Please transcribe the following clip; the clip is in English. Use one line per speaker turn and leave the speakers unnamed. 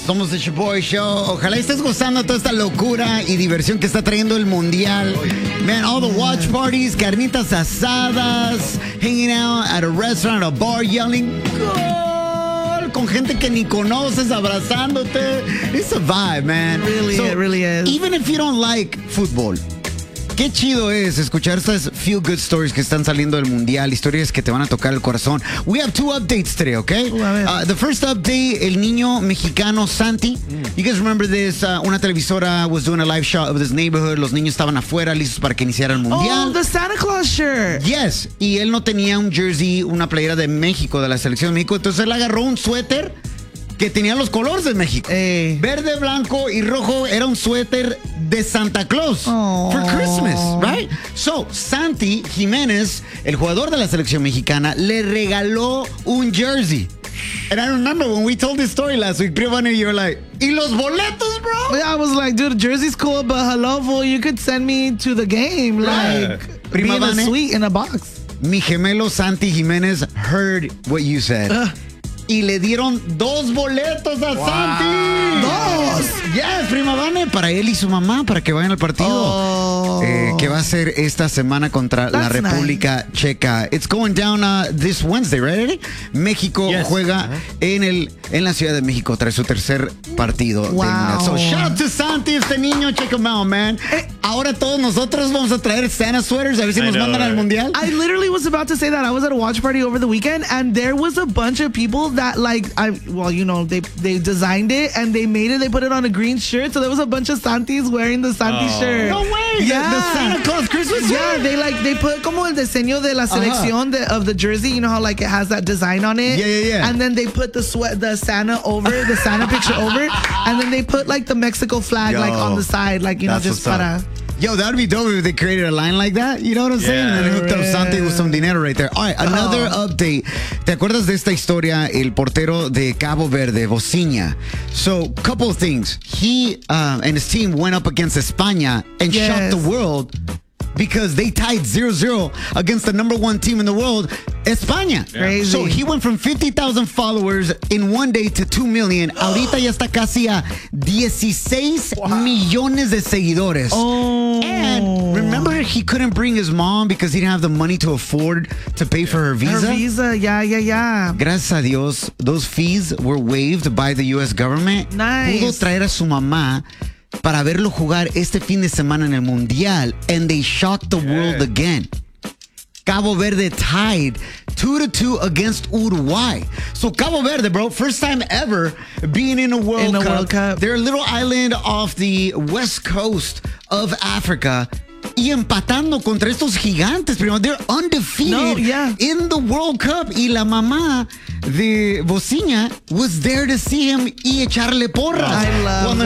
Somos The Shaboy Show. Ojalá estés gozando toda esta locura y diversión que está trayendo el Mundial. Man, all the watch parties, carnitas asadas, hanging out at a restaurant, a bar, yelling, "Gol!" Con gente que ni conoces, abrazándote. It's a vibe, man.
It really is.
Even if you don't like football, qué chido es escuchar estas feel good stories que están saliendo del Mundial, historias que te van a tocar el corazón. We have 2 updates today, okay? The first update, el niño mexicano Santi. You guys remember this? Una televisora was doing a live shot of this neighborhood. Los niños estaban afuera, listos para que iniciara el Mundial.
Oh, the Santa Claus shirt.
Yes. Y él no tenía un jersey, una playera de México, de la selección de México. Entonces él agarró un suéter que tenía los colores de México. Verde, blanco y rojo. Era un suéter de Santa Claus for Christmas, right? So, Santi Jiménez, el jugador de la selección mexicana, le regaló un jersey. And I remember when we told this story last week, Primo, you were like, ¿y los boletos, bro?
Yeah, I was like, dude, jersey's cool, but hello, fool, you could send me to the game. Like,
Prima
be in a
Vane,
suite in a box.
Mi gemelo Santi Jiménez heard what you said. Y le dieron 2 boletos a Santi. 2. Yes, Prima Vane, para él y su mamá, para que vayan al partido. Que va a ser esta semana contra la República Checa. It's going down this Wednesday, right? México juega en la Ciudad de México tras su tercer partido.
Wow.
So shout out to Santi, este niño, check him out, man. Ahora todos nosotros vamos a traer Santa sweaters, a ver si nos mandan al Mundial.
I literally was about to say that. I was at a watch party over the weekend, and there was a bunch of people that, like, they designed it and they made it. They put it on a green shirt, so there was a bunch of Santis wearing the Santi shirt.
No way!
Yeah,
the Santa Claus Christmas shirt.
Yeah, they put como el diseño de la selección of the jersey. You know how like it has that design on it.
Yeah.
And then they put the Santa over, the Santa picture over, and then they put like the Mexico flag like on the side, like just para.
Yo, that would be dope if they created a line like that. You know what I'm saying? And then hooked up Santi with some dinero right there. All right, another update. ¿Te acuerdas de esta historia? El portero de Cabo Verde, Vozinha. So, couple of things. He and his team went up against España and shocked the world because they tied 0-0 against the number 1 team in the world, España.
Crazy.
So he went from 50,000 followers in one day to 2 million. Ahorita ya está casi a 16 millones de seguidores. And remember, he couldn't bring his mom because he didn't have the money to afford to pay for her visa?
Her visa, yeah.
Gracias a Dios, those fees were waived by the U.S. government.
Nice.
Pudo traer a su mamá para verlo jugar este fin de semana en el Mundial, and they shocked the world again. Cabo Verde tied 2-2 against Uruguay. So Cabo Verde, bro, first time ever being in a World Cup. They're a little island off the west coast of Africa. Y empatando contra estos gigantes, primo. They're undefeated in the World Cup. Y la mamá de Vozinha was there to see him y echarle porras.
I love